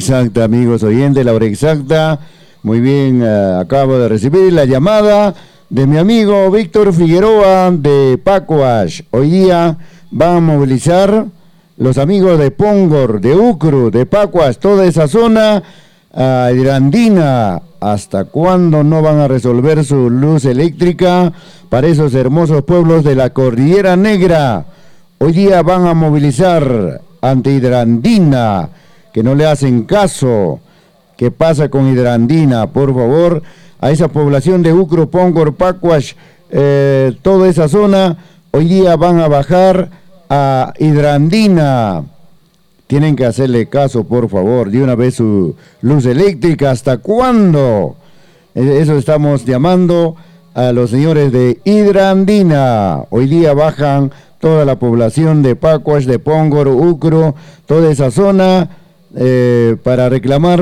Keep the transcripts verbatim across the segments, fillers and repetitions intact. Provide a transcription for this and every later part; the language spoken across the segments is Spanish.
exacta, amigos oyentes, la hora exacta. Muy bien, uh, acabo de recibir la llamada de mi amigo Víctor Figueroa de Pacuash. Hoy día van a movilizar los amigos de Pongor, de Ucru, de Pacuash, toda esa zona a uh, Irandina. ¿Hasta cuándo no van a resolver su luz eléctrica para esos hermosos pueblos de la Cordillera Negra? Hoy día van a movilizar ante Hidrandina, que no le hacen caso. ¿Qué pasa con Hidrandina? Por favor, a esa población de Ucru, Pongor, Pacuash, eh, toda esa zona, hoy día van a bajar a Hidrandina. Tienen que hacerle caso, por favor, de una vez su luz eléctrica. ¿Hasta cuándo? Eso estamos llamando a los señores de Hidrandina. Hoy día bajan toda la población de Pacuash, de Pongor, Ucru, toda esa zona, eh, para reclamar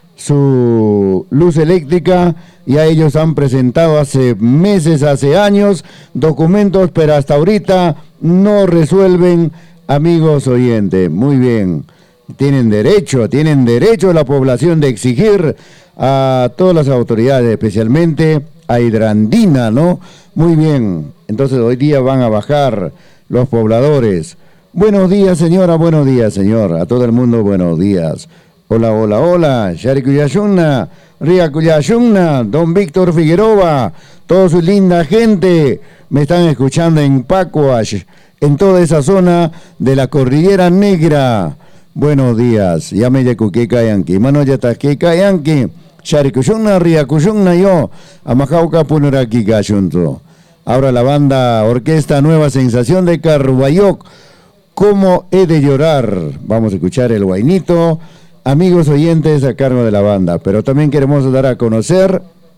su luz eléctrica. Ya ellos han presentado hace meses, hace años, documentos, pero hasta ahorita no resuelven, amigos oyentes. Muy bien, tienen derecho, tienen derecho la población de exigir a todas las autoridades, especialmente a Hidrandina, ¿no? Muy bien, entonces hoy día van a bajar los pobladores. Buenos días, señora, buenos días, señor, a todo el mundo, buenos días. Hola, hola, hola, Sharikuyashunna, Riakuyashunna, don Víctor Figueroa, toda su linda gente, me están escuchando en Pacuash, en toda esa zona de la Cordillera Negra. Buenos días, ya me yacuque kayanki, mano ya taque kayanki, Sharikuyashunna, Riakuyashunna yo, Amajauca Punuraki Kashunto. Ahora la banda Orquesta Nueva Sensación de Carruayoc, ¿cómo he de llorar? Vamos a escuchar el guainito, amigos oyentes, a cargo de la banda. Pero también queremos dar a conocer,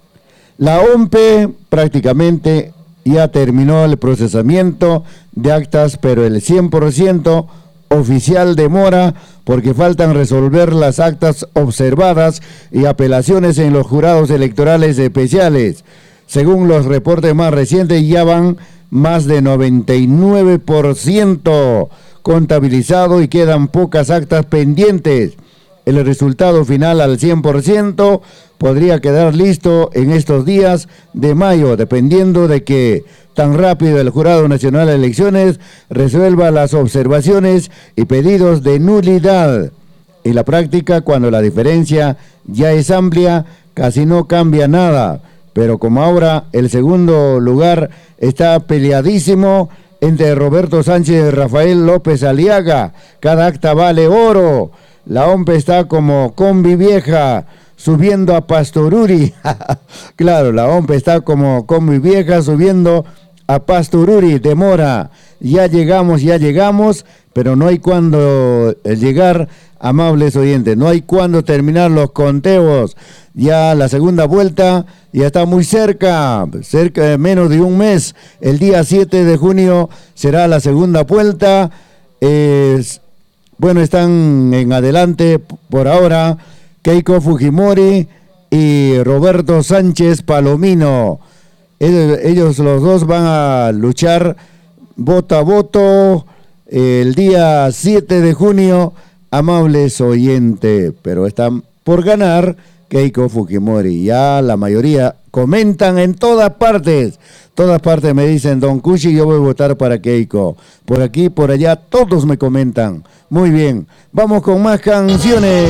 la O M P E prácticamente ya terminó el procesamiento de actas, pero el cien por ciento oficial demora porque faltan resolver las actas observadas y apelaciones en los jurados electorales especiales. Según los reportes más recientes, ya van más de noventa y nueve por ciento contabilizado y quedan pocas actas pendientes. El resultado final al cien por ciento podría quedar listo en estos días de mayo, dependiendo de que tan rápido el Jurado Nacional de Elecciones resuelva las observaciones y pedidos de nulidad. En la práctica, cuando la diferencia ya es amplia, casi no cambia nada. Pero como ahora el segundo lugar está peleadísimo entre Roberto Sánchez y Rafael López Aliaga, cada acta vale oro. La O M P E está como combi vieja subiendo a Pastoruri. Claro, la O M P E está como combi vieja subiendo a Pastoruri. Demora. Ya llegamos, ya llegamos, pero no hay cuándo llegar, amables oyentes. No hay cuándo terminar los conteos. Ya la segunda vuelta ya está muy cerca, cerca de menos de un mes. El día siete de junio será la segunda vuelta. Es... Bueno, están en adelante por ahora Keiko Fujimori y Roberto Sánchez Palomino. Ellos, ellos los dos van a luchar voto a voto el día siete de junio, amables oyentes, pero están por ganar Keiko Fujimori. Ya la mayoría comentan en todas partes, todas partes me dicen, don Cushi, yo voy a votar para Keiko. Por aquí, por allá, todos me comentan. Muy bien, vamos con más canciones.